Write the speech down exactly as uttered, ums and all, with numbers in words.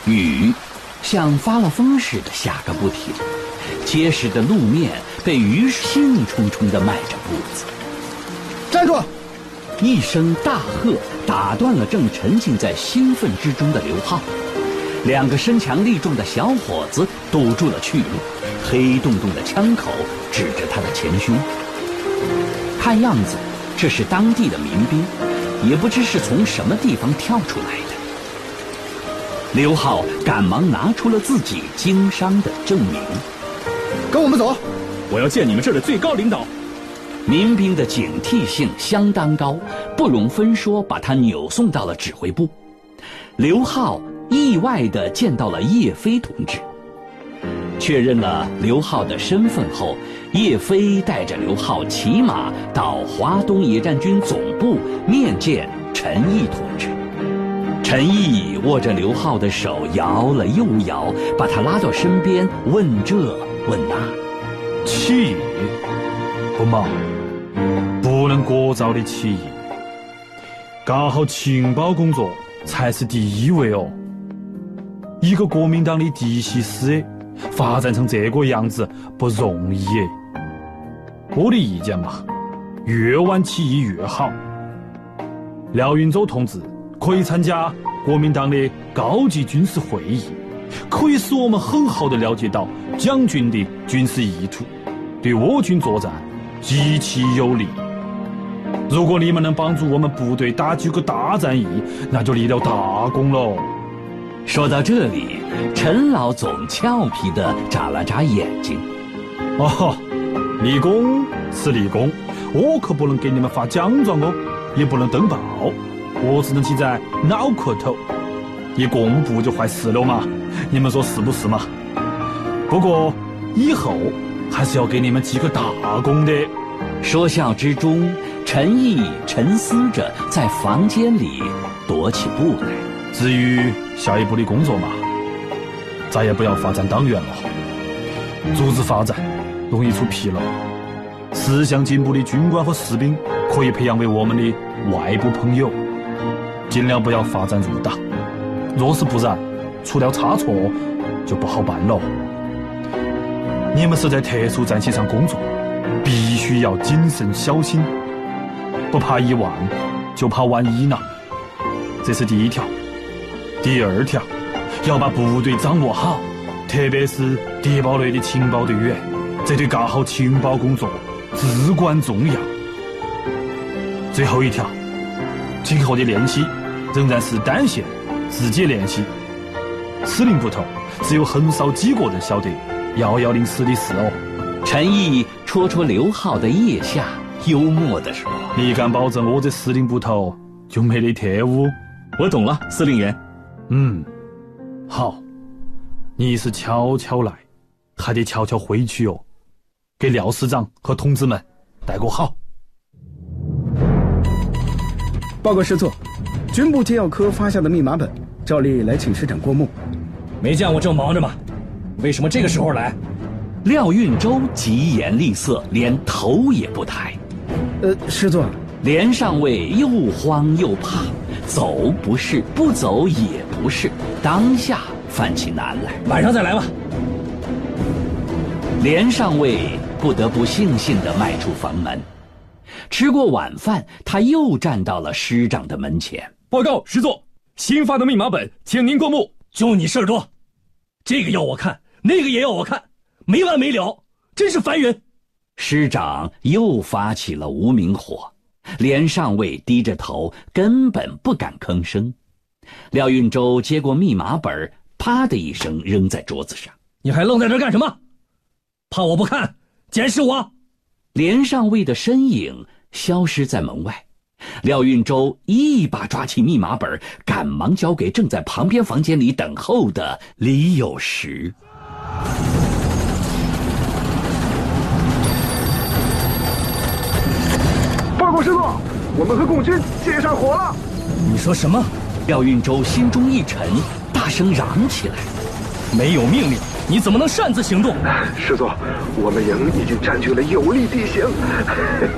雨像发了疯似的下个不停，结实的路面被雨水兴冲冲地迈着步子。 站住！ 一声大喝打断了正沉浸在兴奋之中的刘浩。两个身强力壮的小伙子堵住了去路，黑洞洞的枪口指着他的前胸。看样子这是当地的民兵，也不知是从什么地方跳出来的。刘浩赶忙拿出了自己经商的证明。 跟我们走， 我要见你们这儿的最高领导。 民兵的警惕性相当高，不容分说把他扭送到了指挥部。刘浩意外地见到了叶飞同志，确认了刘浩的身份后，叶飞带着刘浩骑马到华东野战军总部面见陈毅同志。陈毅握着刘浩的手摇了又摇，把他拉到身边，问这问那。 起义不嘛，不能过早的起义，干好情报工作才是第一位哦。一个国民党的嫡系师发展成这个样子不容易耶。我的意见嘛，越晚起义越好。廖云洲同志可以参加国民党的高级军事会议，可以使我们很好的了解到蒋军的军事意图，对我军作战极其有利。如果你们能帮助我们部队打几个大战役，那就立了大功喽。 说到这里，陈老总俏皮地眨了眨眼睛。 哦，立功是立功，我可不能给你们发奖状哦，也不能登报，我只能记在脑壳头。一公布就坏事了嘛，你们说是不是嘛？不过以后还是要给你们记个大功的。 说笑之中，陈毅沉思着在房间里踱起步来。 至于下一步的工作嘛，再也不要发展党员了，组织发展容易出纰漏。思想进步的军官和士兵可以培养为我们的外部朋友，尽量不要发展入党，若是不然出了差错就不好办了。你们是在特殊战线上工作，必须要谨慎小心，不怕一万就怕万一呢，这是第一条。第二条，要把部队掌握好，特别是谍报类的情报队员，这对干好情报工作至关重要。最后一条，今后的练习仍然是单线自己练习，司令部头只有很少几个人晓得幺幺零师的事哦。 陈毅戳戳刘浩的腋下，幽默地说：“ 你敢保证我这司令部头就没得特务？” 我懂了，司令员。 嗯，好，你是悄悄来，还得悄悄回去哦，给廖师长和同志们带个好。 报告师座，军部机要科发下的密码本，照例来请师长过目。 没见我正忙着吗？为什么这个时候来？ 廖运周疾言厉色，连头也不抬。 呃，师座， 连上尉又慌又怕，走不是，不走也不是，当下犯起难来。 晚上再来吧。 连上尉不得不悻悻地迈出房门。吃过晚饭，他又站到了师长的门前。 报告师座，新发的密码本，请您过目。就你事儿多，这个要我看，那个也要我看，没完没了，真是烦人。 师长又发起了无名火，连上尉低着头，根本不敢吭声。廖运周接过密码本，啪的一声扔在桌子上。 你还愣在这干什么？怕我不看，监视我？ 连上尉的身影消失在门外。廖运周一把抓起密码本，赶忙交给正在旁边房间里等候的李有时。 报告师座，我们和共军接上火了。 你说什么？ 廖运周心中一沉，大声嚷起来： 没有命令，你怎么能擅自行动？ 师座，我们营已经占据了有利地形。